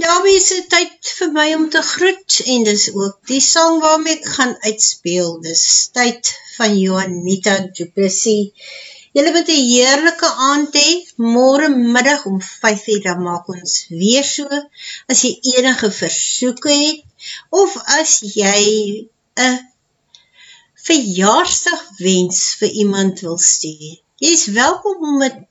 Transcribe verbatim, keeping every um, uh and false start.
daarmee is dit tyd vir my om te groet, en dis ook die song waarmee ek gaan uitspeel, dis tyd van Juanita Du Plessis. Julle moet 'n heerlike aand hê, môre middag om vyf uur, dan maak ons weer so, as jy enige versoeke het, of as jy 'n verjaarsdagwens vir iemand wil stuur. Jy is welkom om met